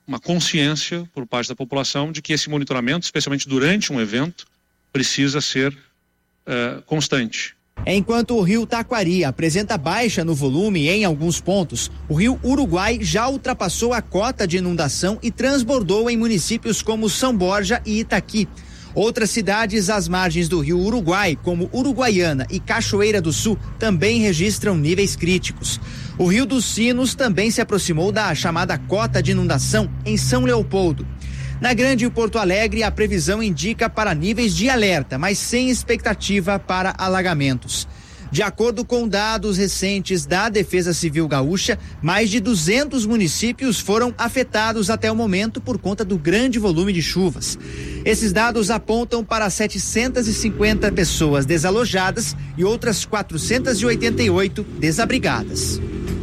uma consciência por parte da população de que esse monitoramento, especialmente durante um evento, precisa ser constante. Enquanto o rio Taquari apresenta baixa no volume em alguns pontos, o rio Uruguai já ultrapassou a cota de inundação e transbordou em municípios como São Borja e Itaqui. Outras cidades às margens do rio Uruguai, como Uruguaiana e Cachoeira do Sul, também registram níveis críticos. O Rio dos Sinos também se aproximou da chamada cota de inundação em São Leopoldo. Na Grande Porto Alegre, a previsão indica para níveis de alerta, mas sem expectativa para alagamentos. De acordo com dados recentes da Defesa Civil Gaúcha, mais de 200 municípios foram afetados até o momento por conta do grande volume de chuvas. Esses dados apontam para 750 pessoas desalojadas e outras 488 desabrigadas.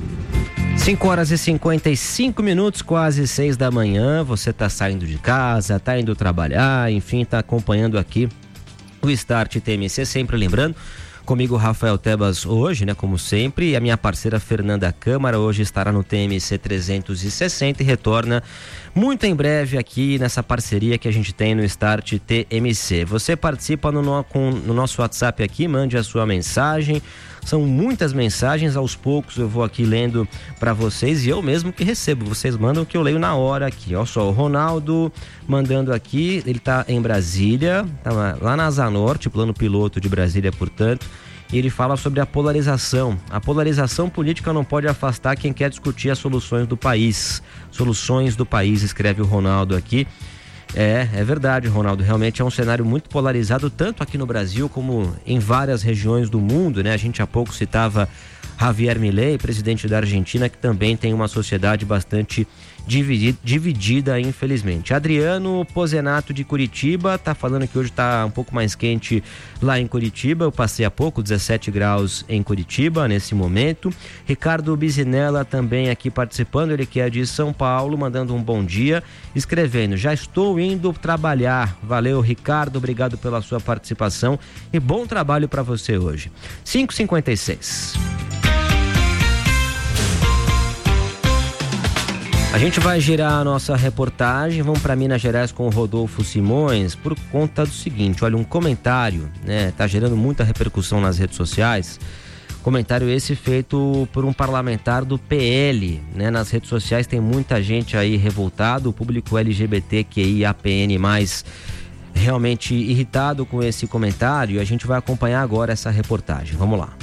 5h55, quase 6 da manhã. Você está saindo de casa, está indo trabalhar, enfim, está acompanhando aqui o Start TMC, sempre lembrando. Comigo, Rafael Tebas, hoje, né, como sempre, e a minha parceira Fernanda Câmara hoje estará no TMC 360 e retorna muito em breve aqui nessa parceria que a gente tem no Start TMC. Você participa no nosso WhatsApp aqui, mande a sua mensagem. São muitas mensagens, aos poucos eu vou aqui lendo para vocês e eu mesmo que recebo. Vocês mandam que eu leio na hora aqui. Olha só, o Ronaldo mandando aqui, ele tá em Brasília, tá lá na Asa Norte, plano piloto de Brasília, portanto, e ele fala sobre a polarização. A polarização política não pode afastar quem quer discutir as soluções do país. Soluções do país, escreve o Ronaldo aqui. É verdade, Ronaldo, realmente é um cenário muito polarizado, tanto aqui no Brasil como em várias regiões do mundo, né? A gente há pouco citava Javier Milei, presidente da Argentina, que também tem uma sociedade bastante dividida, infelizmente. Adriano Pozenato de Curitiba tá falando que hoje tá um pouco mais quente lá em Curitiba. Eu passei há pouco 17 graus em Curitiba nesse momento. Ricardo Bizinella também aqui participando, ele que é de São Paulo, mandando um bom dia, escrevendo: já estou indo trabalhar. Valeu, Ricardo, obrigado pela sua participação e bom trabalho para você hoje. 5h56. A gente vai girar a nossa reportagem, vamos para Minas Gerais com o Rodolfo Simões por conta do seguinte, olha, um comentário, né, tá gerando muita repercussão nas redes sociais, comentário esse feito por um parlamentar do PL, né, nas redes sociais tem muita gente aí revoltado, o público LGBTQIAPN+, realmente irritado com esse comentário, e a gente vai acompanhar agora essa reportagem, vamos lá.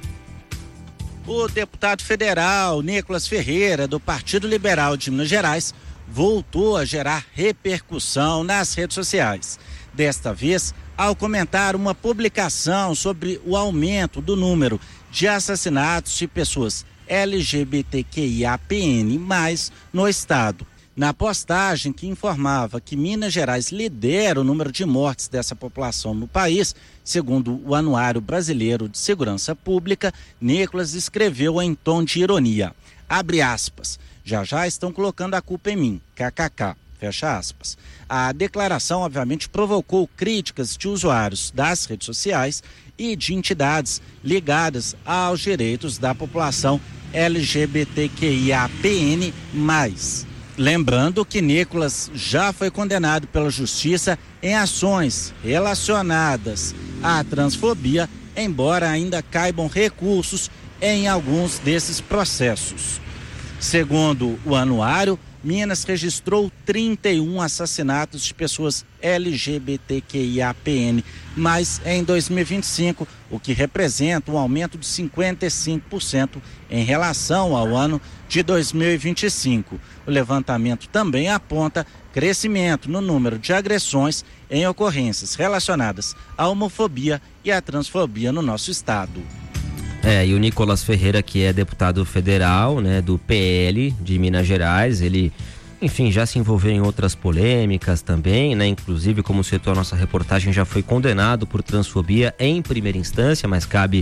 O deputado federal Nicolas Ferreira, do Partido Liberal de Minas Gerais, voltou a gerar repercussão nas redes sociais. Desta vez, ao comentar uma publicação sobre o aumento do número de assassinatos de pessoas LGBTQIAPN+, no estado. Na postagem que informava que Minas Gerais lidera o número de mortes dessa população no país, segundo o Anuário Brasileiro de Segurança Pública, Nicolas escreveu em tom de ironia, abre aspas, já estão colocando a culpa em mim, kkk, fecha aspas. A declaração, obviamente, provocou críticas de usuários das redes sociais e de entidades ligadas aos direitos da população LGBTQIAPN+. Lembrando que Nicolas já foi condenado pela justiça em ações relacionadas à transfobia, embora ainda caibam recursos em alguns desses processos. Segundo o anuário, Minas registrou 31 assassinatos de pessoas LGBTQIAPN+, em 2025, o que representa um aumento de 55% em relação ao ano de 2025. O levantamento também aponta crescimento no número de agressões em ocorrências relacionadas à homofobia e à transfobia no nosso estado. E o Nicolas Ferreira, que é deputado federal, né, do PL de Minas Gerais, ele, enfim, já se envolveu em outras polêmicas também, né, inclusive, como citou a nossa reportagem, já foi condenado por transfobia em primeira instância, mas cabe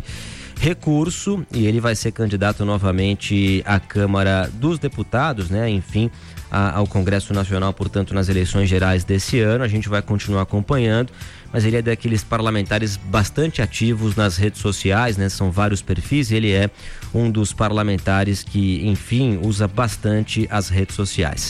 recurso e ele vai ser candidato novamente à Câmara dos Deputados, né, enfim, ao Congresso Nacional, portanto, nas eleições gerais desse ano. A gente vai continuar acompanhando, mas ele é daqueles parlamentares bastante ativos nas redes sociais, né? São vários perfis, ele é um dos parlamentares que, enfim, usa bastante as redes sociais.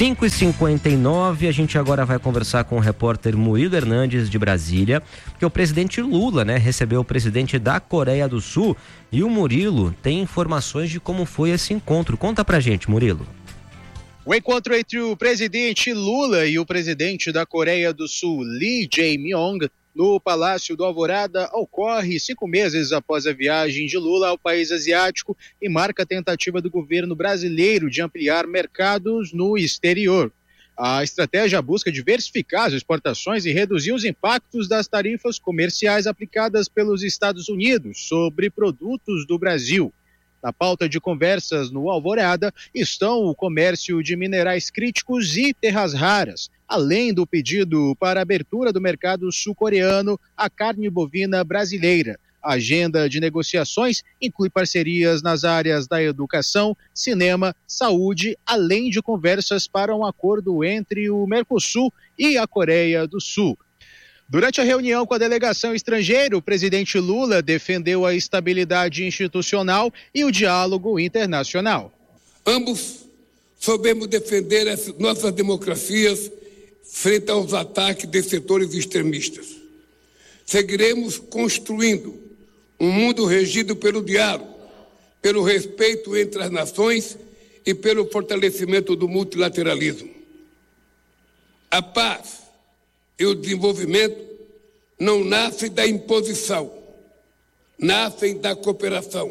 5h59, a gente agora vai conversar com o repórter Murilo Hernandes de Brasília, porque o presidente Lula, né, recebeu o presidente da Coreia do Sul, e o Murilo tem informações de como foi esse encontro. Conta pra gente, Murilo. O encontro entre o presidente Lula e o presidente da Coreia do Sul, Lee Jae-myung, no Palácio do Alvorada, ocorre 5 meses após a viagem de Lula ao país asiático e marca a tentativa do governo brasileiro de ampliar mercados no exterior. A estratégia busca diversificar as exportações e reduzir os impactos das tarifas comerciais aplicadas pelos Estados Unidos sobre produtos do Brasil. Na pauta de conversas no Alvorada estão o comércio de minerais críticos e terras raras, além do pedido para a abertura do mercado sul-coreano à carne bovina brasileira. A agenda de negociações inclui parcerias nas áreas da educação, cinema, saúde, além de conversas para um acordo entre o Mercosul e a Coreia do Sul. Durante a reunião com a delegação estrangeira, o presidente Lula defendeu a estabilidade institucional e o diálogo internacional. Ambos soubemos defender as nossas democracias frente aos ataques de setores extremistas. Seguiremos construindo um mundo regido pelo diálogo, pelo respeito entre as nações e pelo fortalecimento do multilateralismo. A paz e o desenvolvimento não nascem da imposição, nascem da cooperação.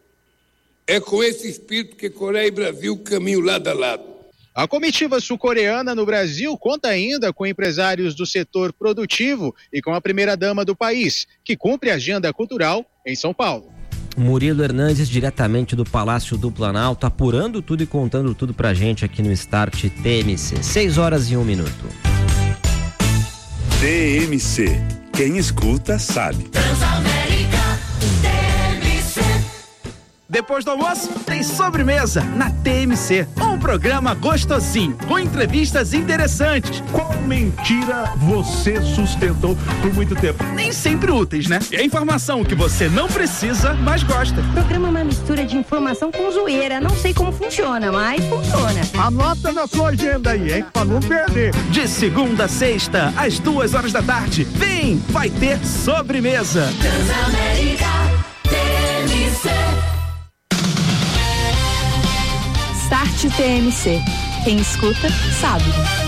É com esse espírito que Coreia e Brasil caminham lado a lado. A comitiva sul-coreana no Brasil conta ainda com empresários do setor produtivo e com a primeira-dama do país, que cumpre a agenda cultural em São Paulo. Murilo Hernandes, diretamente do Palácio do Planalto, apurando tudo e contando tudo pra gente aqui no Start TMC. 6h01. TMC. Quem escuta sabe. Transamérica TMC. Depois do almoço, tem sobremesa na TMC. Um programa gostosinho, com entrevistas interessantes. Qual mentira você sustentou por muito tempo? Nem sempre úteis, né? E a informação que você não precisa, mas gosta. O programa é uma mistura de informação com zoeira. Não sei como funciona, mas funciona. Anota na sua agenda aí, hein? Pra não perder. De segunda a sexta, às 2h da tarde. Vem, vai ter sobremesa. Transamérica TMC. Start TMC. Quem escuta, sabe.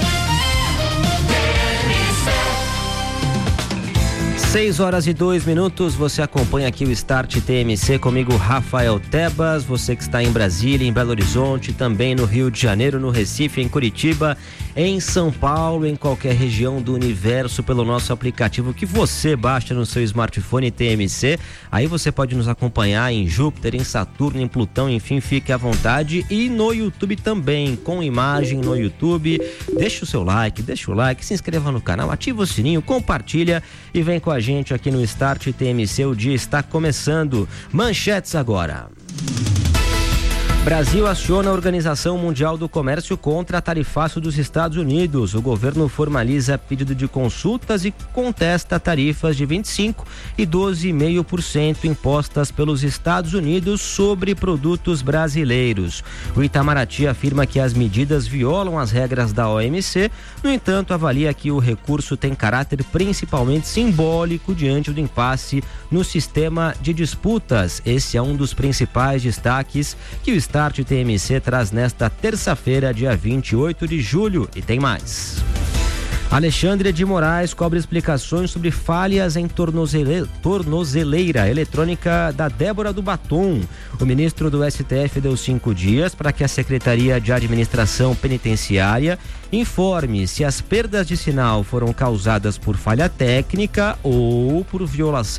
6h02, você acompanha aqui o Start TMC comigo, Rafael Tebas, você que está em Brasília, em Belo Horizonte, também no Rio de Janeiro, no Recife, em Curitiba, em São Paulo, em qualquer região do universo, pelo nosso aplicativo que você baixa no seu smartphone TMC. Aí você pode nos acompanhar em Júpiter, em Saturno, em Plutão, enfim, fique à vontade. E no YouTube também, com imagem no YouTube. Deixa o seu like, se inscreva no canal, ativa o sininho, compartilha e vem com a gente aqui no Start TMC. O dia está começando. Manchetes agora. Brasil aciona a Organização Mundial do Comércio contra tarifaço dos Estados Unidos. O governo formaliza pedido de consultas e contesta tarifas de 25% e 12,5% impostas pelos Estados Unidos sobre produtos brasileiros. O Itamaraty afirma que as medidas violam as regras da OMC, no entanto, avalia que o recurso tem caráter principalmente simbólico diante do impasse no sistema de disputas. Esse é um dos principais destaques que o Start TMC traz nesta terça-feira, dia 28 de julho. E tem mais. Alexandre de Moraes cobre explicações sobre falhas em tornozeleira eletrônica da Débora do Batom. O ministro do STF deu 5 dias para que a Secretaria de Administração Penitenciária informe se as perdas de sinal foram causadas por falha técnica ou por violação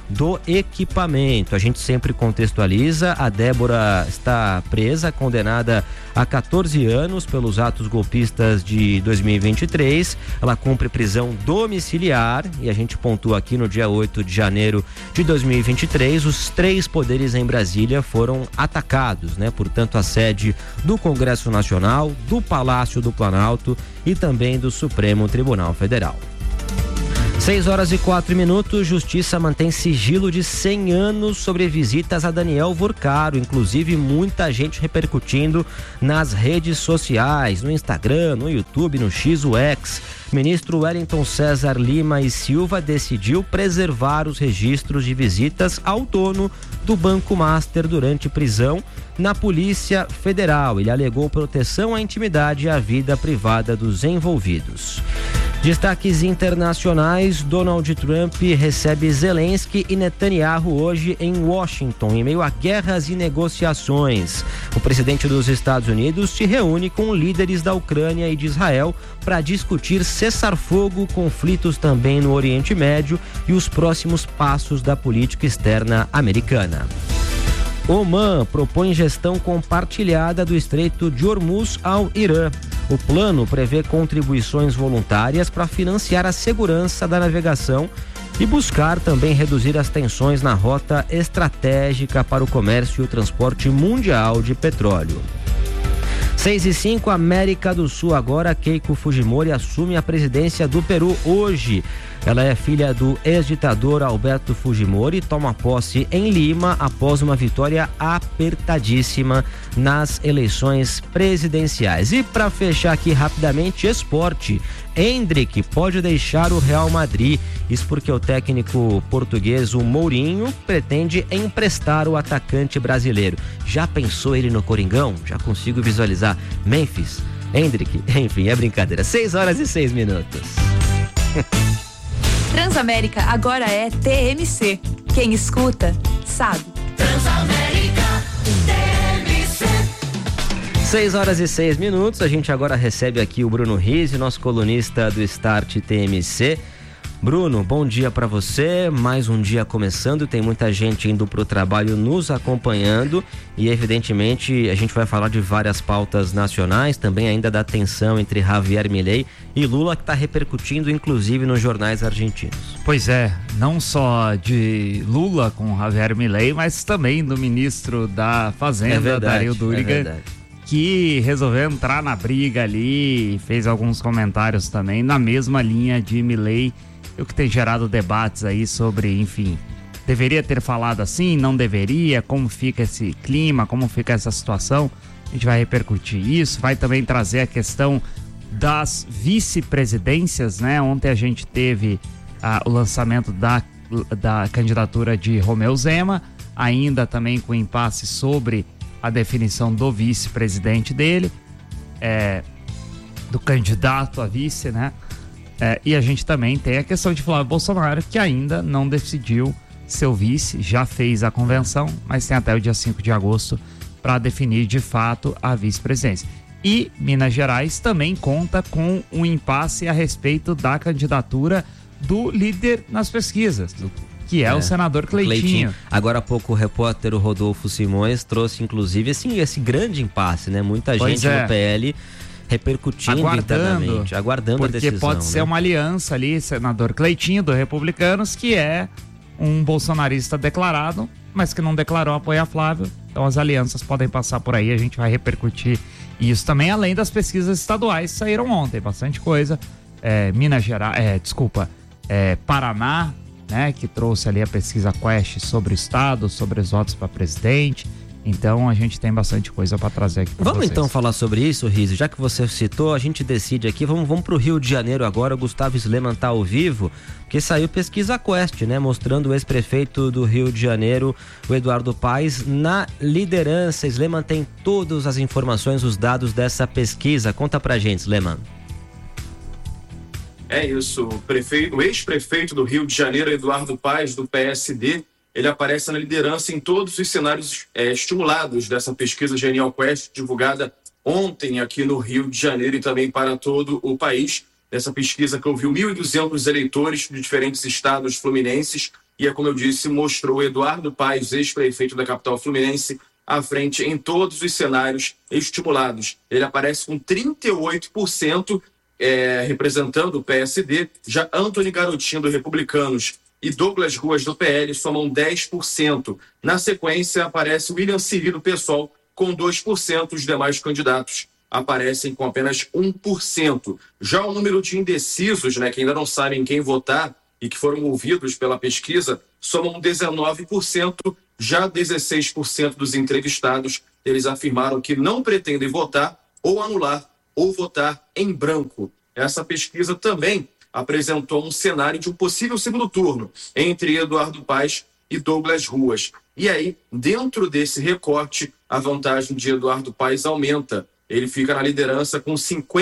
do equipamento. A gente sempre contextualiza, a Débora está presa, condenada a 14 anos pelos atos golpistas de 2023. Ela cumpre prisão domiciliar e a gente pontua aqui no dia 8 de janeiro de 2023, os 3 poderes em Brasília foram atacados, né? Portanto, a sede do Congresso Nacional, do Palácio do Planalto e também do Supremo Tribunal Federal. 6h04, Justiça mantém sigilo de 100 anos sobre visitas a Daniel Vorcaro, inclusive muita gente repercutindo nas redes sociais, no Instagram, no YouTube, no X, o X. Ministro Wellington César Lima e Silva decidiu preservar os registros de visitas ao dono do Banco Master durante prisão na Polícia Federal. Ele alegou proteção à intimidade e à vida privada dos envolvidos. Destaques internacionais: Donald Trump recebe Zelensky e Netanyahu hoje em Washington, em meio a guerras e negociações. O presidente dos Estados Unidos se reúne com líderes da Ucrânia e de Israel para discutir cessar-fogo, conflitos também no Oriente Médio e os próximos passos da política externa americana. Oman propõe gestão compartilhada do Estreito de Hormuz ao Irã. O plano prevê contribuições voluntárias para financiar a segurança da navegação e buscar também reduzir as tensões na rota estratégica para o comércio e o transporte mundial de petróleo. 6h05, América do Sul agora. Keiko Fujimori assume a presidência do Peru hoje. Ela é filha do ex-ditador Alberto Fujimori e toma posse em Lima após uma vitória apertadíssima nas eleições presidenciais. E para fechar aqui rapidamente, esporte. Endrick pode deixar o Real Madrid. Isso porque o técnico português, o Mourinho, pretende emprestar o atacante brasileiro. Já pensou ele no Coringão? Já consigo visualizar. Memphis, Endrick, enfim, é brincadeira. 6h06. Transamérica agora é TMC. Quem escuta, sabe. Transamérica TMC. 6h06. A gente agora recebe aqui o Bruno Rizzi, nosso colunista do Start TMC. Bruno, bom dia para você, mais um dia começando, tem muita gente indo pro trabalho nos acompanhando e evidentemente a gente vai falar de várias pautas nacionais, também ainda da tensão entre Javier Milei e Lula, que está repercutindo inclusive nos jornais argentinos. Pois é, não só de Lula com Javier Milei, mas também do ministro da Fazenda, Dario Duriga, que resolveu entrar na briga ali, fez alguns comentários também na mesma linha de Milei, o que tem gerado debates aí sobre, enfim, deveria ter falado assim, não deveria, como fica esse clima, como fica essa situação. A gente vai repercutir isso, vai também trazer a questão das vice-presidências, né? Ontem a gente teve o lançamento da candidatura de Romeu Zema, ainda também com impasse sobre a definição do vice-presidente dele, do candidato a vice, né? E a gente também tem a questão de Flávio Bolsonaro, que ainda não decidiu seu vice, já fez a convenção, mas tem até o dia 5 de agosto para definir de fato a vice-presidência. E Minas Gerais também conta com um impasse a respeito da candidatura do líder nas pesquisas, que é o senador Cleitinho. Agora há pouco o repórter Rodolfo Simões trouxe inclusive esse grande impasse, né? Muita gente no PL repercutindo internamente, aguardando a decisão. Porque pode ser uma aliança ali, senador Cleitinho do Republicanos, que é um bolsonarista declarado, mas que não declarou apoio a Flávio. Então as alianças podem passar por aí, a gente vai repercutir isso também, além das pesquisas estaduais que saíram ontem, bastante coisa. Paraná, né, que trouxe ali a pesquisa Quest sobre o estado, sobre os votos para presidente. Então a gente tem bastante coisa para trazer aqui para vocês. Vamos então falar sobre isso, Rizzi, já que você citou, a gente decide aqui, vamos pro Rio de Janeiro agora. O Gustavo Sleman tá ao vivo, porque saiu pesquisa Quest, né, mostrando o ex-prefeito do Rio de Janeiro, o Eduardo Paes, na liderança. Sleman tem todas as informações, os dados dessa pesquisa. Conta pra gente, Sleman. É isso, o ex-prefeito do Rio de Janeiro, Eduardo Paes, do PSD, ele aparece na liderança em todos os cenários estimulados dessa pesquisa Genial Quest, divulgada ontem aqui no Rio de Janeiro e também para todo o país. Dessa pesquisa que ouviu 1.200 eleitores de diferentes estados fluminenses, e, como eu disse, mostrou Eduardo Paes, ex-prefeito da capital fluminense, à frente em todos os cenários estimulados. Ele aparece com 38%, representando o PSD, já Antony Garotinho do Republicanos e Douglas Ruas do PL somam 10%. Na sequência, aparece William Siri do PSOL com 2%, os demais candidatos aparecem com apenas 1%. Já o número de indecisos, que ainda não sabem quem votar e que foram ouvidos pela pesquisa, somam 19%, já 16% dos entrevistados, eles afirmaram que não pretendem votar ou anular ou votar em branco. Essa pesquisa também apresentou um cenário de um possível segundo turno entre Eduardo Paes e Douglas Ruas. E aí, dentro desse recorte, a vantagem de Eduardo Paes aumenta. Ele fica na liderança com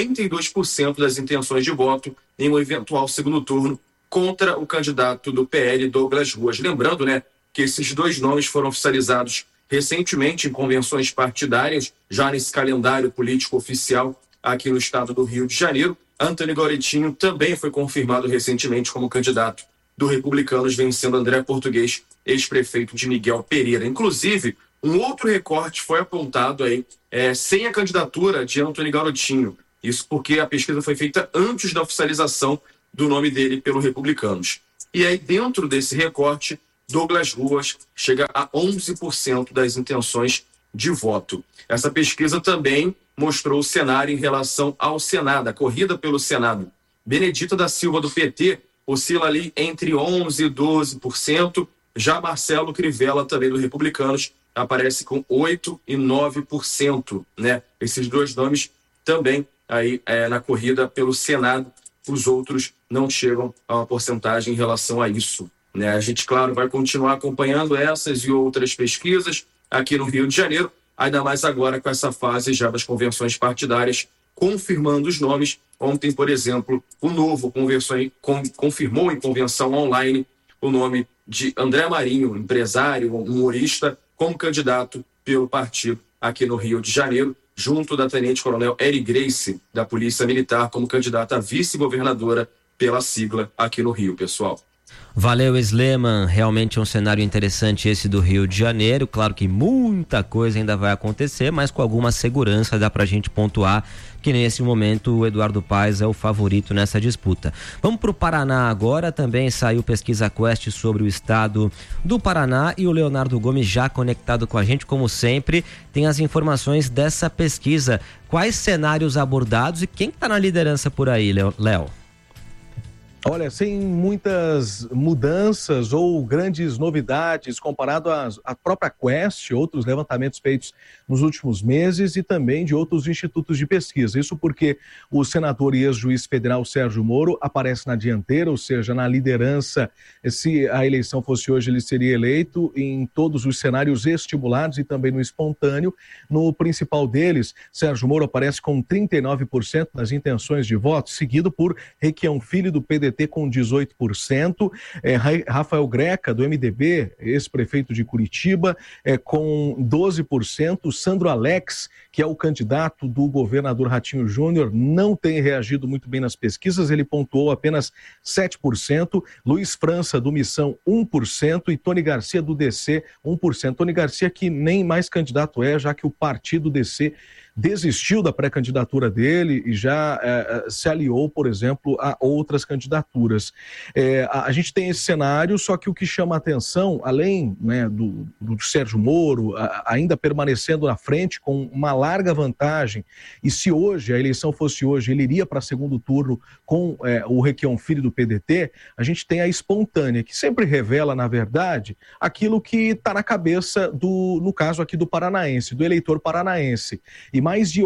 52% das intenções de voto em um eventual segundo turno contra o candidato do PL, Douglas Ruas. Lembrando, que esses dois nomes foram oficializados recentemente em convenções partidárias, já nesse calendário político oficial aqui no estado do Rio de Janeiro. Antony Garotinho também foi confirmado recentemente como candidato do Republicanos, vencendo André Português, ex-prefeito de Miguel Pereira. Inclusive, um outro recorte foi apontado aí, sem a candidatura de Antony Garotinho. Isso porque a pesquisa foi feita antes da oficialização do nome dele pelo Republicanos. E aí, dentro desse recorte, Douglas Ruas chega a 11% das intenções de voto. Essa pesquisa também mostrou o cenário em relação ao Senado, a corrida pelo Senado. Benedita da Silva, do PT, oscila ali entre 11% e 12%. Já Marcelo Crivella, também do Republicanos, aparece com 8% e 9%. Esses dois nomes também aí na corrida pelo Senado. Os outros não chegam a uma porcentagem em relação a isso. A gente, claro, vai continuar acompanhando essas e outras pesquisas aqui no Rio de Janeiro, ainda mais agora com essa fase já das convenções partidárias, confirmando os nomes. Ontem, por exemplo, o Novo confirmou em convenção online o nome de André Marinho, empresário, humorista, como candidato pelo partido aqui no Rio de Janeiro, junto da tenente-coronel Eri Grace, da Polícia Militar, como candidata a vice-governadora pela sigla aqui no Rio, pessoal. Valeu, Sleman. Realmente é um cenário interessante esse do Rio de Janeiro. Claro que muita coisa ainda vai acontecer, mas com alguma segurança dá pra gente pontuar que nesse momento o Eduardo Paes é o favorito nessa disputa. Vamos pro Paraná agora. Também saiu pesquisa Quest sobre o estado do Paraná e o Leonardo Gomes, já conectado com a gente, como sempre, tem as informações dessa pesquisa. Quais cenários abordados e quem tá na liderança por aí, Léo? Olha, sem muitas mudanças ou grandes novidades comparado à própria Quest, outros levantamentos feitos nos últimos meses e também de outros institutos de pesquisa. Isso porque o senador e ex-juiz federal Sérgio Moro aparece na dianteira, ou seja, na liderança. Se a eleição fosse hoje, ele seria eleito em todos os cenários estimulados e também no espontâneo. No principal deles, Sérgio Moro aparece com 39% das intenções de voto, seguido por Requião Filho, do PDT, com 18%, Rafael Greca, do MDB, ex-prefeito de Curitiba, com 12%, Sandro Alex, que é o candidato do governador Ratinho Júnior, não tem reagido muito bem nas pesquisas, ele pontuou apenas 7%, Luiz França, do Missão, 1%, e Tony Garcia, do DC, 1%. Tony Garcia, que nem mais candidato já que o partido DC desistiu da pré-candidatura dele e já se aliou, por exemplo, a outras candidaturas. A gente tem esse cenário, só que o que chama a atenção, além do Sérgio Moro ainda permanecendo na frente com uma larga vantagem, e se hoje, a eleição fosse hoje, ele iria para segundo turno com o Requião Filho do PDT, a gente tem a espontânea, que sempre revela, na verdade, aquilo que está na cabeça no caso aqui do paranaense, do eleitor paranaense. E mais de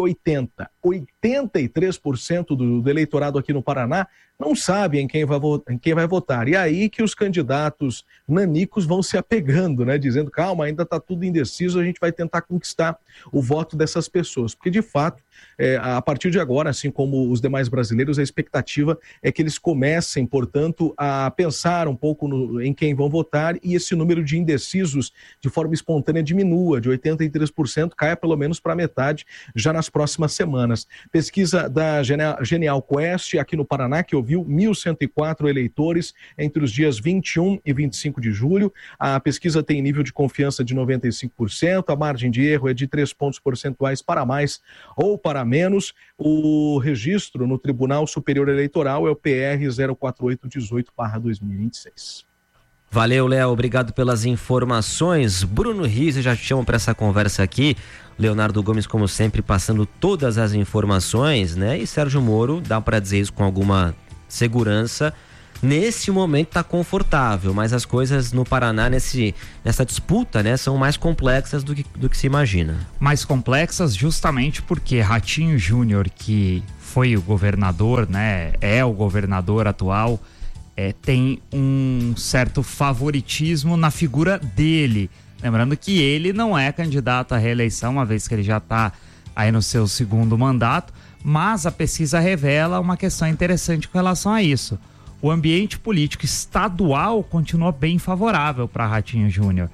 83% do eleitorado aqui no Paraná não sabe em quem vai votar. E aí que os candidatos nanicos vão se apegando, dizendo, calma, ainda está tudo indeciso, a gente vai tentar conquistar o voto dessas pessoas. Porque, de fato, a partir de agora, assim como os demais brasileiros, a expectativa é que eles comecem, portanto, a pensar um pouco em quem vão votar e esse número de indecisos de forma espontânea diminua, de 83%, caia pelo menos para metade já nas próximas semanas. Pesquisa da Genial Quest aqui no Paraná, que ouviu 1.104 eleitores entre os dias 21 e 25 de julho. A pesquisa tem nível de confiança de 95%, a margem de erro é de 3 pontos percentuais para mais ou para menos. O registro no Tribunal Superior Eleitoral é o PR 04818/2026. Valeu, Léo, obrigado pelas informações. Bruno Rizzi, já te chamo para essa conversa aqui. Leonardo Gomes, como sempre, passando todas as informações, né? E Sérgio Moro, dá para dizer isso com alguma segurança, nesse momento está confortável, mas as coisas no Paraná nessa disputa, né, são mais complexas do que se imagina. Mais complexas justamente porque Ratinho Júnior, que foi o governador, né, é o governador atual, tem um certo favoritismo na figura dele. Lembrando que ele não é candidato à reeleição, uma vez que ele já está aí no seu segundo mandato, mas a pesquisa revela uma questão interessante com relação a isso. O ambiente político estadual continua bem favorável para Ratinho Júnior.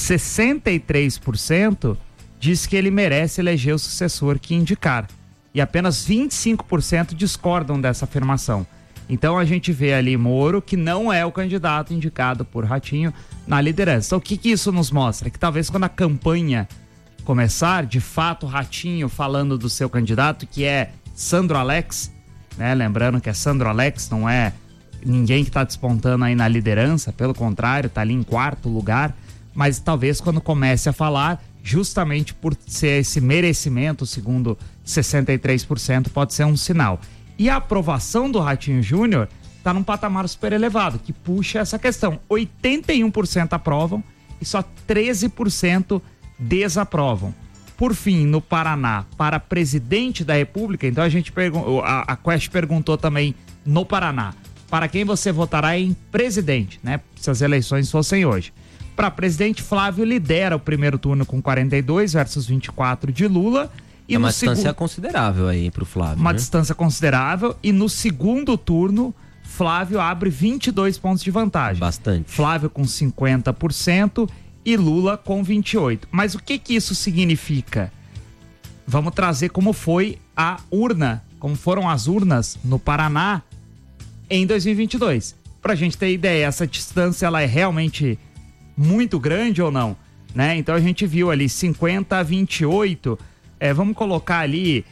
63% diz que ele merece eleger o sucessor que indicar. E apenas 25% discordam dessa afirmação. Então a gente vê ali Moro, que não é o candidato indicado por Ratinho na liderança. Então o que isso nos mostra? Que talvez quando a campanha começar, de fato Ratinho falando do seu candidato, que é Sandro Alex, né? Lembrando que é Sandro Alex, não é ninguém que está despontando aí na liderança, pelo contrário, está ali em 4º lugar, mas talvez quando comece a falar, justamente por ser esse merecimento, segundo 63%, pode ser um sinal. E a aprovação do Ratinho Júnior está num patamar super elevado, que puxa essa questão. 81% aprovam e só 13% desaprovam. Por fim, no Paraná, para presidente da República, então a Quest perguntou também no Paraná, para quem você votará em presidente, né? Se as eleições fossem hoje. Para presidente, Flávio lidera o primeiro turno com 42 versus 24 de Lula. E uma distância considerável aí pro Flávio. Uma distância considerável. E no segundo turno, Flávio abre 22 pontos de vantagem. Bastante. Flávio com 50% e Lula com 28%. Mas o que isso significa? Vamos trazer como foi a urna, como foram as urnas no Paraná em 2022. Pra gente ter ideia, essa distância ela é realmente muito grande ou não? Né? Então a gente viu ali 50-28%. Vamos colocar ali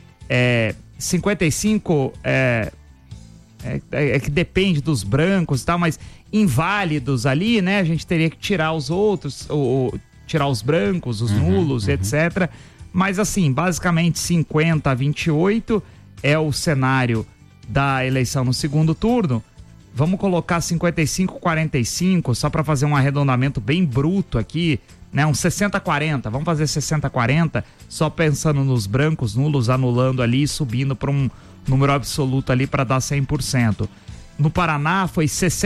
55, que depende dos brancos e tal, mas inválidos ali, né? A gente teria que tirar os outros, tirar os brancos, os nulos, etc. Mas assim, basicamente 50-28 é o cenário da eleição no segundo turno. Vamos colocar 55-45, só para fazer um arredondamento bem bruto aqui, né? Um 60-40, vamos fazer 60-40, só pensando nos brancos, nulos, anulando ali e subindo para um número absoluto ali para dar 100%. No Paraná foi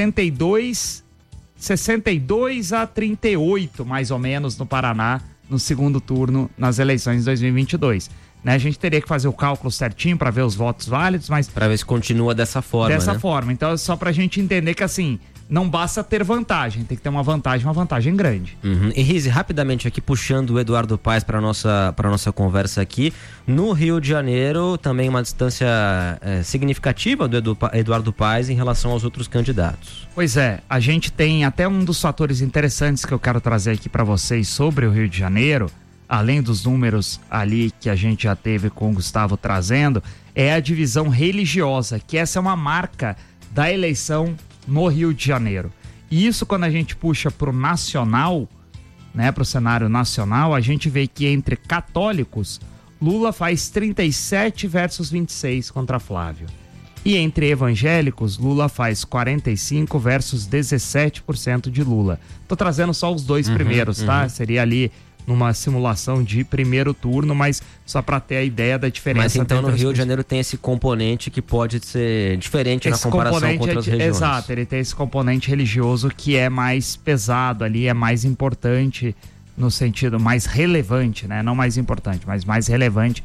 62-38, mais ou menos, no Paraná, no segundo turno, nas eleições de 2022. Né? A gente teria que fazer o cálculo certinho para ver os votos válidos, mas... Para ver se continua dessa forma, Dessa né? forma. Então é só pra gente entender que, assim, não basta ter vantagem, tem que ter uma vantagem grande. E Rizzi, rapidamente aqui, puxando o Eduardo Paes para nossa conversa aqui, no Rio de Janeiro, também uma distância significativa do Eduardo Paes em relação aos outros candidatos. Pois é, a gente tem até um dos fatores interessantes que eu quero trazer aqui para vocês sobre o Rio de Janeiro, além dos números ali que a gente já teve com o Gustavo trazendo, é a divisão religiosa, que essa é uma marca da eleição no Rio de Janeiro. E isso, quando a gente puxa pro nacional, né, pro cenário nacional, a gente vê que entre católicos, Lula faz 37 versus 26 contra Flávio. E entre evangélicos, Lula faz 45 versus 17% de Lula. Tô trazendo só os dois primeiros, tá? Seria ali numa simulação de primeiro turno, mas só para ter a ideia da diferença. Mas então no Rio de Janeiro tem esse componente que pode ser diferente na comparação com outras regiões. Exato, ele tem esse componente religioso que é mais pesado ali, é mais importante no sentido mais relevante, né? Não mais importante, mas mais relevante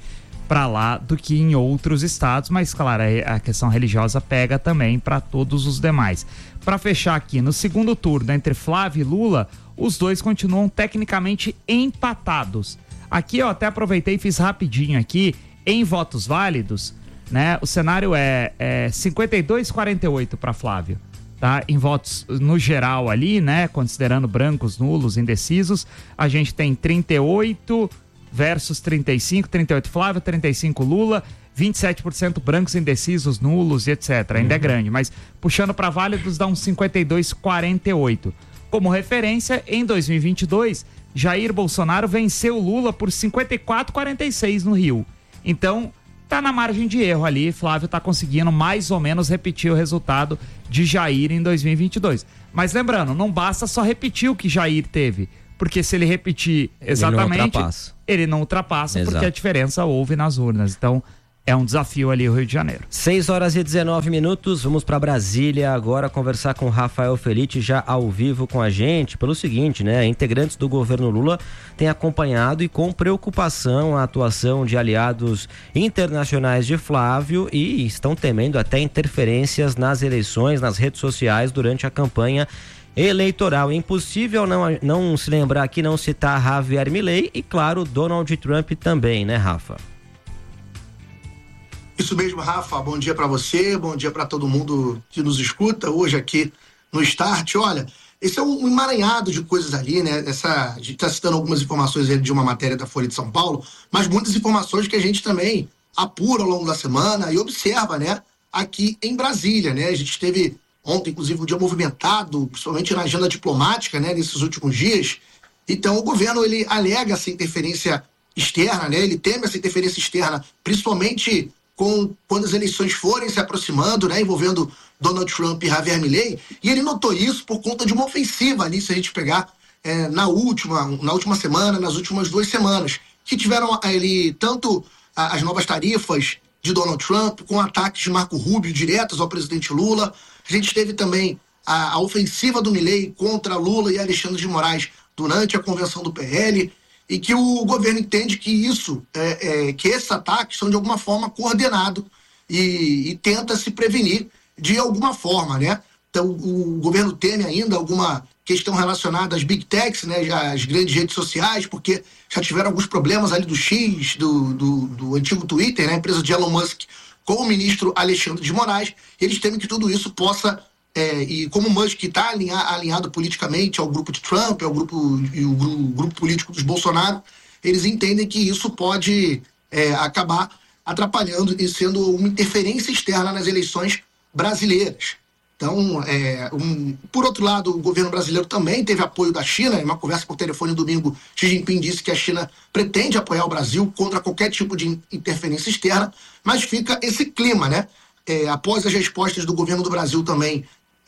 para lá do que em outros estados, mas claro, a questão religiosa pega também para todos os demais. Para fechar aqui, no segundo turno entre Flávio e Lula, os dois continuam tecnicamente empatados. Aqui eu até aproveitei e fiz rapidinho aqui, em votos válidos, né? O cenário é 52-48 para Flávio, tá? Em votos no geral ali, né? Considerando brancos, nulos, indecisos, a gente tem 38 versus 35, 38 Flávio, 35 Lula, 27% brancos, indecisos, nulos e etc. Ainda é grande, mas puxando para válidos dá uns 52-48. Como referência, em 2022, Jair Bolsonaro venceu Lula por 54-46 no Rio. Então, tá na margem de erro ali, Flávio tá conseguindo mais ou menos repetir o resultado de Jair em 2022. Mas lembrando, não basta só repetir o que Jair teve, porque se ele repetir exatamente, ele não ultrapassa Exato. Porque a diferença houve nas urnas. Então, é um desafio ali o Rio de Janeiro. 6h19, vamos para Brasília agora conversar com Rafael Felitti, já ao vivo com a gente, pelo seguinte, né? Integrantes do governo Lula têm acompanhado e com preocupação a atuação de aliados internacionais de Flávio e estão temendo até interferências nas eleições, nas redes sociais durante a campanha eleitoral. É impossível não se lembrar aqui, não citar Javier Milei e, claro, Donald Trump também, né, Rafa? Isso mesmo, Rafa. Bom dia para você, bom dia para todo mundo que nos escuta hoje aqui no Start. Olha, esse é um emaranhado de coisas ali, né? A gente está citando algumas informações de uma matéria da Folha de São Paulo, mas muitas informações que a gente também apura ao longo da semana e observa, né? Aqui em Brasília, né? A gente teve ontem, inclusive, um dia movimentado, principalmente na agenda diplomática, né? Nesses últimos dias. Então, o governo, ele alega essa interferência externa, né? Ele teme essa interferência externa, principalmente quando as eleições forem se aproximando, né, envolvendo Donald Trump e Javier Milei, e ele notou isso por conta de uma ofensiva ali, se a gente pegar na última semana, nas últimas 2 semanas, que tiveram ali tanto as novas tarifas de Donald Trump, com ataques de Marco Rubio diretos ao presidente Lula. A gente teve também a ofensiva do Milei contra Lula e Alexandre de Moraes durante a convenção do PL, e que o governo entende que que esses ataques são de alguma forma coordenados e tenta se prevenir de alguma forma, né? Então o governo teme ainda alguma questão relacionada às big techs, né? Às grandes redes sociais, porque já tiveram alguns problemas ali do X, do antigo Twitter, né? A empresa de Elon Musk, com o ministro Alexandre de Moraes. Eles temem que tudo isso possa e como o Musk está alinhado politicamente ao grupo de Trump, o grupo político dos Bolsonaro, eles entendem que isso pode acabar atrapalhando e sendo uma interferência externa nas eleições brasileiras. Então, por outro lado, o governo brasileiro também teve apoio da China. Em uma conversa por telefone no domingo, Xi Jinping disse que a China pretende apoiar o Brasil contra qualquer tipo de interferência externa, mas fica esse clima, né? Após as respostas do governo do Brasil também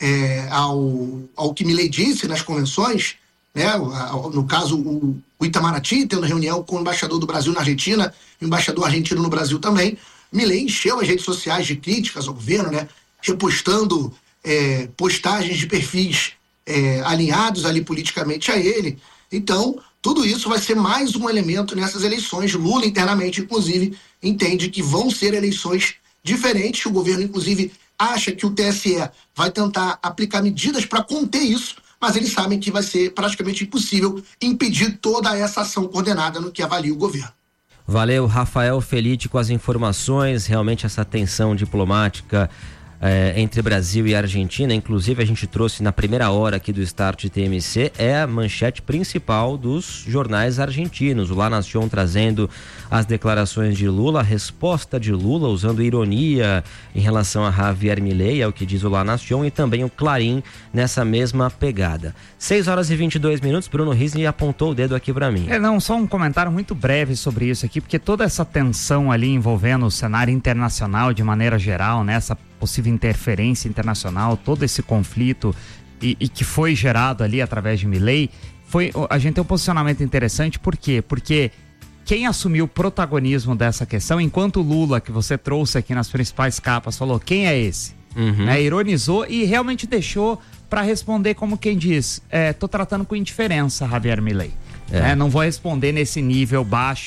ao que Milei disse nas convenções, né? No caso, o Itamaraty tendo reunião com o embaixador do Brasil na Argentina, o embaixador argentino no Brasil também, Milei encheu as redes sociais de críticas ao governo, né? Repostando postagens de perfis alinhados ali politicamente a ele. Então, tudo isso vai ser mais um elemento nessas eleições. Lula, internamente, inclusive, entende que vão ser eleições diferentes. O governo, inclusive, acha que o TSE vai tentar aplicar medidas para conter isso, mas eles sabem que vai ser praticamente impossível impedir toda essa ação coordenada no que avalia o governo. Valeu, Rafael Felitti, com as informações. Realmente essa tensão diplomática entre Brasil e Argentina, inclusive a gente trouxe na primeira hora aqui do Start TMC, é a manchete principal dos jornais argentinos. O La Nación trazendo as declarações de Lula, a resposta de Lula, usando ironia em relação a Javier Milei, é o que diz o La Nación, e também o Clarín nessa mesma pegada. 6h22, Bruno Risney apontou o dedo aqui para mim. Só um comentário muito breve sobre isso aqui, porque toda essa tensão ali envolvendo o cenário internacional de maneira geral, né, essa possível interferência internacional, todo esse conflito e que foi gerado ali através de Milei, a gente tem um posicionamento interessante. Por quê? Porque quem assumiu o protagonismo dessa questão, enquanto Lula, que você trouxe aqui nas principais capas, falou quem é esse, né, ironizou e realmente deixou para responder como quem diz, tô tratando com indiferença Javier Milei. Não vou responder nesse nível baixo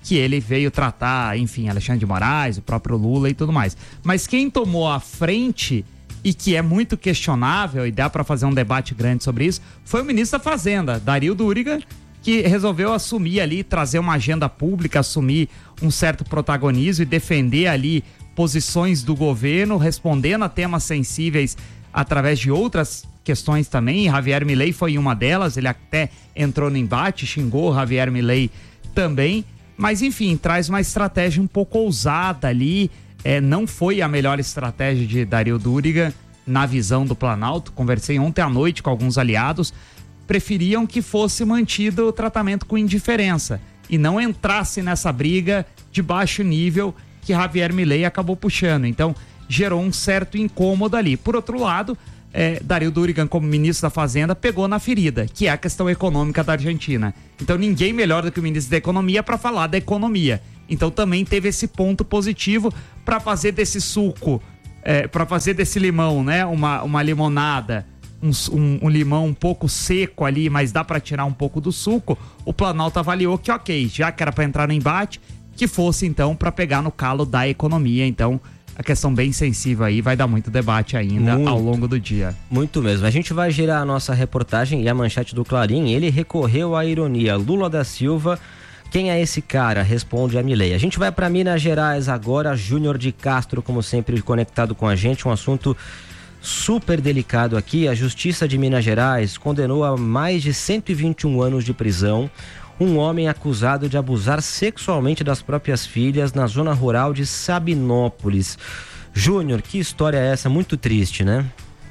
que ele veio tratar, enfim, Alexandre de Moraes, o próprio Lula e tudo mais. Mas quem tomou a frente e que é muito questionável, e dá para fazer um debate grande sobre isso, foi o ministro da Fazenda, Dario Duriga, que resolveu assumir ali, trazer uma agenda pública, assumir um certo protagonismo e defender ali posições do governo, respondendo a temas sensíveis através de outras questões também. Javier Milei foi uma delas, ele até entrou no embate, xingou Javier Milei também, mas enfim, traz uma estratégia um pouco ousada ali. Não foi a melhor estratégia de Dario Duriga na visão do Planalto. Conversei ontem à noite com alguns aliados, preferiam que fosse mantido o tratamento com indiferença e não entrasse nessa briga de baixo nível que Javier Milei acabou puxando. Então gerou um certo incômodo ali. Por outro lado, Dario Duriga, como ministro da Fazenda, pegou na ferida, que é a questão econômica da Argentina. Então ninguém melhor do que o ministro da Economia para falar da economia. Então também teve esse ponto positivo para fazer desse suco, para fazer desse limão, né, uma limonada, um limão um pouco seco ali, mas dá para tirar um pouco do suco. O Planalto avaliou que ok, já que era para entrar no embate, que fosse então para pegar no calo da economia. Então a questão bem sensível aí, vai dar muito debate ainda ao longo do dia. Muito mesmo. A gente vai girar a nossa reportagem e a manchete do Clarim. Ele recorreu à ironia. Lula da Silva, quem é esse cara? Responde a Milei. A gente vai para Minas Gerais agora. Júnior de Castro, como sempre, conectado com a gente. Um assunto super delicado aqui. A Justiça de Minas Gerais condenou a mais de 121 anos de prisão um homem acusado de abusar sexualmente das próprias filhas na zona rural de Sabinópolis. Júnior, que história é essa? Muito triste, né?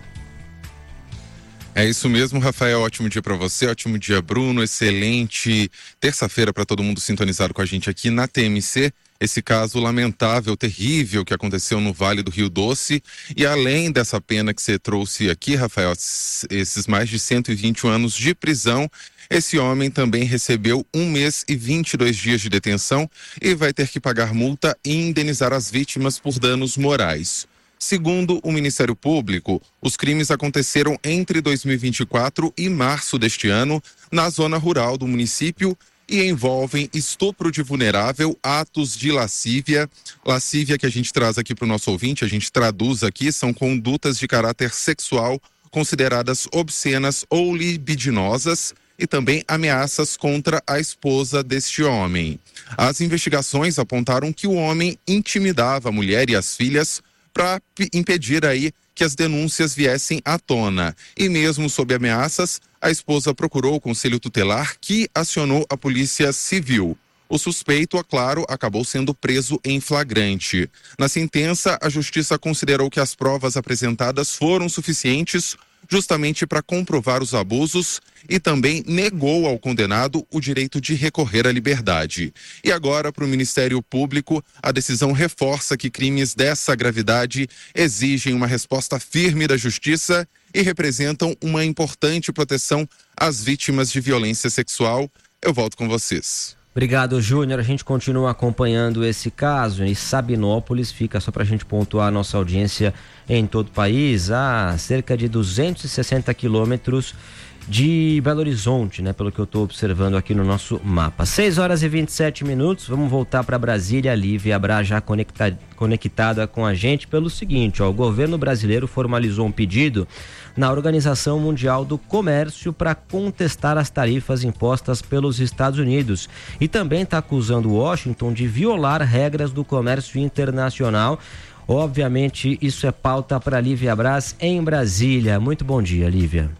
É isso mesmo, Rafael. Ótimo dia para você, ótimo dia, Bruno. Excelente terça-feira para todo mundo sintonizado com a gente aqui na TMC. Esse caso lamentável, terrível que aconteceu no Vale do Rio Doce. E além dessa pena que você trouxe aqui, Rafael, esses mais de 121 anos de prisão, esse homem também recebeu 1 mês e 22 dias de detenção e vai ter que pagar multa e indenizar as vítimas por danos morais. Segundo o Ministério Público, os crimes aconteceram entre 2024 e março deste ano na zona rural do município e envolvem estupro de vulnerável, atos de lascívia. Lascívia que a gente traz aqui para o nosso ouvinte, a gente traduz aqui, são condutas de caráter sexual consideradas obscenas ou libidinosas e também ameaças contra a esposa deste homem. As investigações apontaram que o homem intimidava a mulher e as filhas para impedir aí que as denúncias viessem à tona. E mesmo sob ameaças, a esposa procurou o Conselho Tutelar, que acionou a Polícia Civil. O suspeito, é claro, acabou sendo preso em flagrante. Na sentença, a Justiça considerou que as provas apresentadas foram suficientes justamente para comprovar os abusos e também negou ao condenado o direito de recorrer à liberdade. E agora, para o Ministério Público, a decisão reforça que crimes dessa gravidade exigem uma resposta firme da Justiça e representam uma importante proteção às vítimas de violência sexual. Eu volto com vocês. Obrigado, Júnior. A gente continua acompanhando esse caso. E Sabinópolis fica, só para a gente pontuar a nossa audiência em todo o país, a cerca de 260 quilômetros de Belo Horizonte, né? Pelo que eu estou observando aqui no nosso mapa. 6h27. Vamos voltar para Brasília. A Lívia Abra já conectada com a gente pelo seguinte, o governo brasileiro formalizou um pedido na Organização Mundial do Comércio para contestar as tarifas impostas pelos Estados Unidos e também está acusando Washington de violar regras do comércio internacional. Obviamente, isso é pauta para Lívia Braz em Brasília. Muito bom dia, Lívia.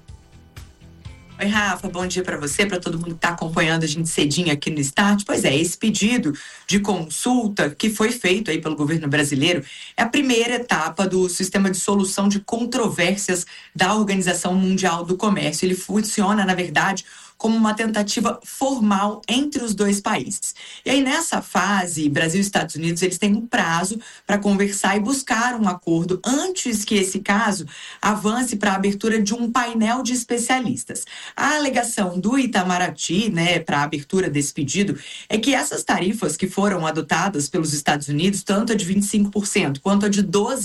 Oi, Rafa, bom dia para você, para todo mundo que está acompanhando a gente cedinho aqui no Start. Pois é, esse pedido de consulta que foi feito aí pelo governo brasileiro é a primeira etapa do sistema de solução de controvérsias da Organização Mundial do Comércio. Ele funciona, na verdade, como uma tentativa formal entre os dois países. E aí, nessa fase, Brasil e Estados Unidos, eles têm um prazo para conversar e buscar um acordo antes que esse caso avance para a abertura de um painel de especialistas. A alegação do Itamaraty, né, para a abertura desse pedido, é que essas tarifas que foram adotadas pelos Estados Unidos, tanto a de 25% quanto a de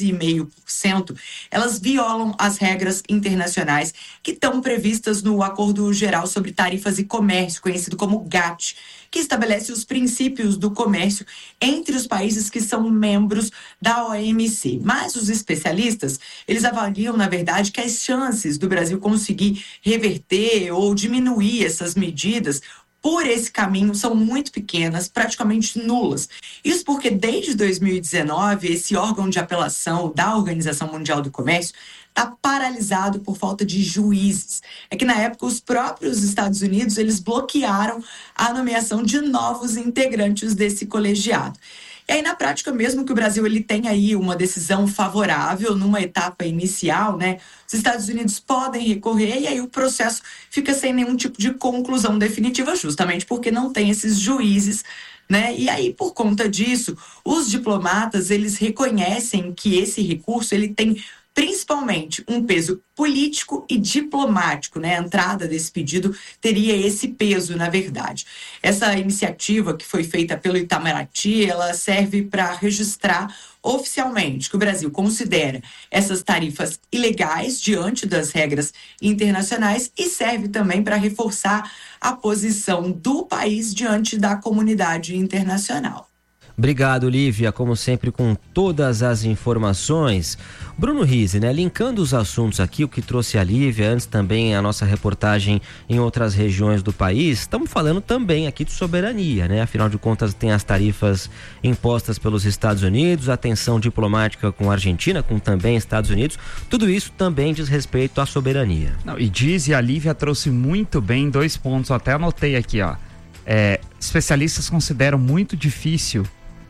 12,5%, elas violam as regras internacionais que estão previstas no Acordo Geral sobre Tarifas Tarifas e Comércio, conhecido como GATT, que estabelece os princípios do comércio entre os países que são membros da OMC. Mas os especialistas, eles avaliam, na verdade, que as chances do Brasil conseguir reverter ou diminuir essas medidas por esse caminho são muito pequenas, praticamente nulas. Isso porque desde 2019, esse órgão de apelação da Organização Mundial do Comércio está paralisado por falta de juízes. É que na época os próprios Estados Unidos, eles bloquearam a nomeação de novos integrantes desse colegiado. E aí, na prática, mesmo que o Brasil ele tenha aí uma decisão favorável numa etapa inicial, né? Os Estados Unidos podem recorrer e aí o processo fica sem nenhum tipo de conclusão definitiva, justamente porque não tem esses juízes, né? E aí, por conta disso, os diplomatas, eles reconhecem que esse recurso, ele tem principalmente um peso político e diplomático, né? A entrada desse pedido teria esse peso, na verdade. Essa iniciativa que foi feita pelo Itamaraty, ela serve para registrar oficialmente que o Brasil considera essas tarifas ilegais diante das regras internacionais e serve também para reforçar a posição do país diante da comunidade internacional. Obrigado, Lívia, como sempre, com todas as informações. Bruno Rizzi, né? Linkando os assuntos aqui, o que trouxe a Lívia, antes também a nossa reportagem em outras regiões do país, estamos falando também aqui de soberania, né? Afinal de contas, tem as tarifas impostas pelos Estados Unidos, a tensão diplomática com a Argentina, com também Estados Unidos, tudo isso também diz respeito à soberania. Não, e diz, e a Lívia trouxe muito bem 2 pontos, até anotei aqui, ó. Especialistas consideram muito difícil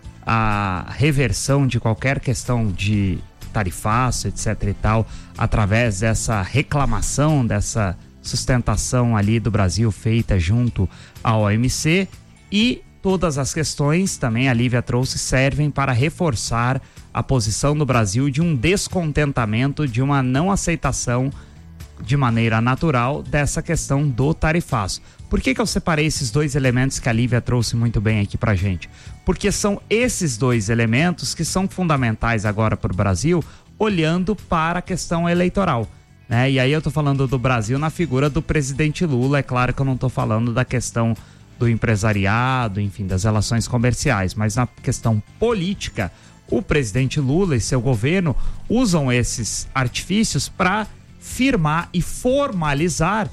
a reversão de qualquer questão de tarifaço, etc e tal, através dessa reclamação, dessa sustentação ali do Brasil feita junto à OMC, e todas as questões, também a Lívia trouxe, servem para reforçar a posição do Brasil de um descontentamento, de uma não aceitação de maneira natural dessa questão do tarifaço. Por que eu separei esses 2 elementos que a Lívia trouxe muito bem aqui pra gente? Porque são esses 2 elementos que são fundamentais agora para o Brasil, olhando para a questão eleitoral, né? E aí eu tô falando do Brasil na figura do presidente Lula, é claro que eu não tô falando da questão do empresariado, enfim, das relações comerciais, mas na questão política, o presidente Lula e seu governo usam esses artifícios para firmar e formalizar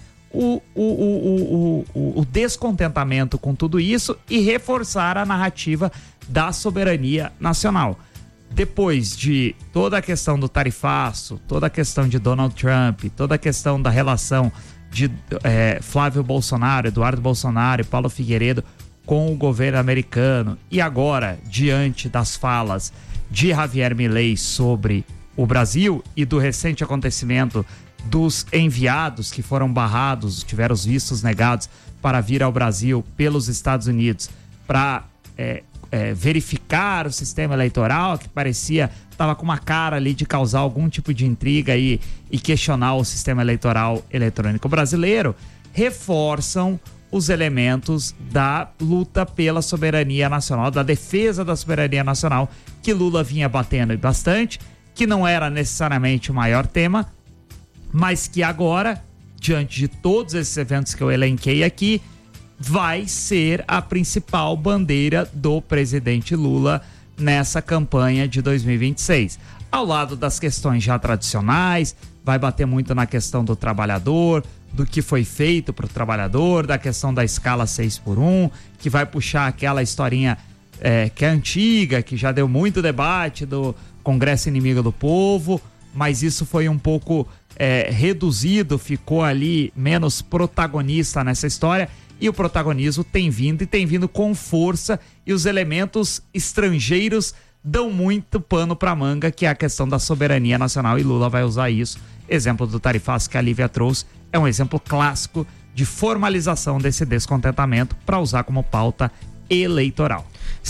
o descontentamento com tudo isso e reforçar a narrativa da soberania nacional. Depois de toda a questão do tarifaço, toda a questão de Donald Trump, toda a questão da relação de Flávio Bolsonaro, Eduardo Bolsonaro e Paulo Figueiredo com o governo americano, e agora, diante das falas de Javier Milei sobre o Brasil e do recente acontecimento dos enviados que foram barrados, tiveram os vistos negados para vir ao Brasil pelos Estados Unidos para verificar o sistema eleitoral, que parecia, estava com uma cara ali de causar algum tipo de intriga e questionar o sistema eleitoral eletrônico brasileiro, reforçam os elementos da luta pela soberania nacional, da defesa da soberania nacional, que Lula vinha batendo bastante, que não era necessariamente o maior tema, mas que agora, diante de todos esses eventos que eu elenquei aqui, vai ser a principal bandeira do presidente Lula nessa campanha de 2026. Ao lado das questões já tradicionais, vai bater muito na questão do trabalhador, do que foi feito para o trabalhador, da questão da escala 6x1, que vai puxar aquela historinha que é antiga, que já deu muito debate do Congresso Inimigo do Povo, mas isso foi um pouco reduzido, ficou ali menos protagonista nessa história, e o protagonismo tem vindo com força, e os elementos estrangeiros dão muito pano para manga, que é a questão da soberania nacional, e Lula vai usar isso. Exemplo do tarifaço que a Lívia trouxe é um exemplo clássico de formalização desse descontentamento para usar como pauta eleitoral.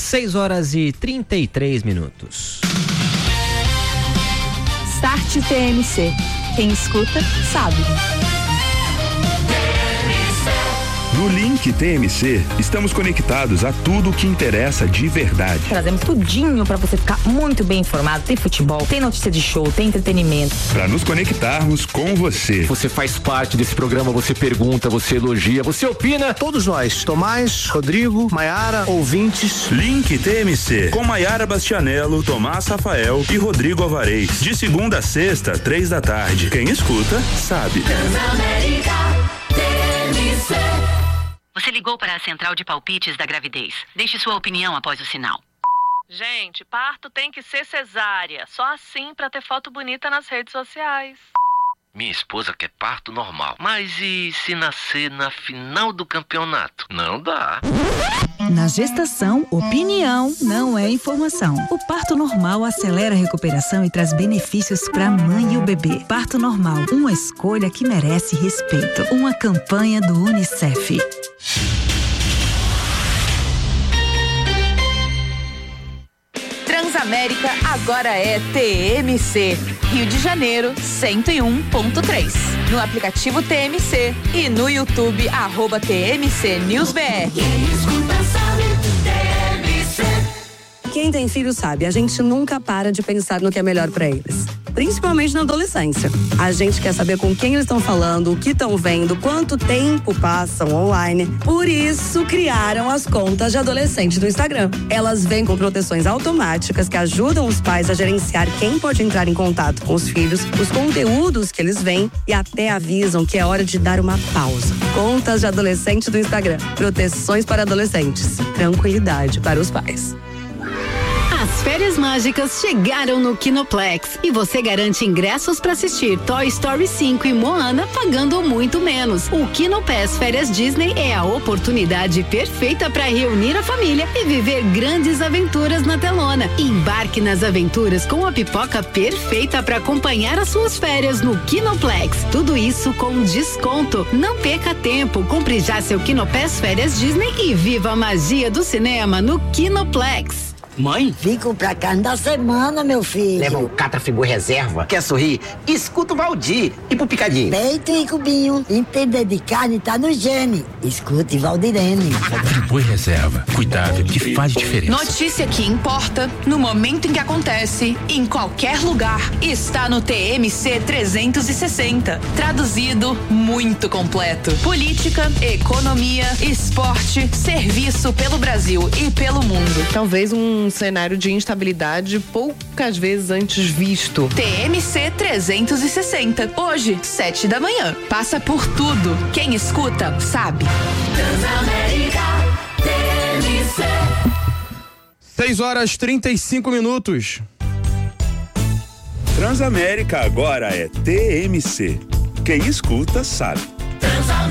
6h33. Start TMC. Quem escuta, sabe. No Link TMC, estamos conectados a tudo o que interessa de verdade. Trazemos tudinho para você ficar muito bem informado. Tem futebol, tem notícia de show, tem entretenimento. Para nos conectarmos com você. Você faz parte desse programa, você pergunta, você elogia, você opina. Todos nós, Tomás, Rodrigo, Maiara, ouvintes. Link TMC, com Maiara Bastianello, Tomás Rafael e Rodrigo Alvarez. De segunda a sexta, 3 da tarde. Quem escuta, sabe. Você ligou para a central de palpites da gravidez. Deixe sua opinião após o sinal. Gente, parto tem que ser cesárea. Só assim pra ter foto bonita nas redes sociais. Minha esposa quer parto normal. Mas e se nascer na final do campeonato? Não dá. Na gestação, opinião não é informação. O parto normal acelera a recuperação e traz benefícios para a mãe e o bebê. Parto normal, uma escolha que merece respeito. Uma campanha do UNICEF. Transamérica agora é TMC, Rio de Janeiro 101.3. No aplicativo TMC e no YouTube @TMC News BR. Quem tem filho sabe, a gente nunca para de pensar no que é melhor para eles. Principalmente na adolescência. A gente quer saber com quem eles estão falando, o que estão vendo, quanto tempo passam online. Por isso, criaram as contas de adolescente do Instagram. Elas vêm com proteções automáticas que ajudam os pais a gerenciar quem pode entrar em contato com os filhos, os conteúdos que eles veem e até avisam que é hora de dar uma pausa. Contas de adolescente do Instagram. Proteções para adolescentes. Tranquilidade para os pais. As férias mágicas chegaram no Kinoplex e você garante ingressos para assistir Toy Story 5 e Moana pagando muito menos. O Kinopass Férias Disney é a oportunidade perfeita para reunir a família e viver grandes aventuras na telona. Embarque nas aventuras com a pipoca perfeita para acompanhar as suas férias no Kinoplex. Tudo isso com desconto. Não perca tempo, compre já seu Kinopass Férias Disney e viva a magia do cinema no Kinoplex. Mãe? Vim comprar carne da semana, meu filho. Leva um Catra Friboi Reserva. Quer sorrir? Escuta o Valdir. E pro picadinho? Peito e cubinho. Entender de carne tá no gene. Escute Valdirene. Friboi Reserva. Cuidado que faz diferença. Notícia que importa, no momento em que acontece, em qualquer lugar, está no TMC 360. Traduzido, muito completo. Política, economia, esporte, serviço pelo Brasil e pelo mundo. Talvez um cenário de instabilidade poucas vezes antes visto. TMC 360. Hoje, 7 da manhã. Passa por tudo. Quem escuta, sabe. Transamérica TMC. 6h35. Transamérica agora é TMC. Quem escuta, sabe. Transamérica.